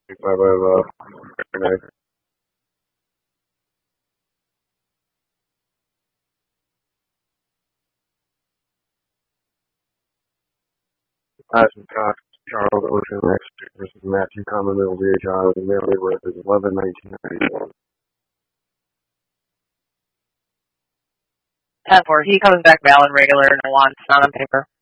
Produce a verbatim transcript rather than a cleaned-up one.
Bye bye, love. Good night. Isaac Cox, Charles Ocean X versus Matthew Commonweal V H R with a melee record eleven nineteen ninety-one. ten four. He comes back valid regular, no on, not on paper.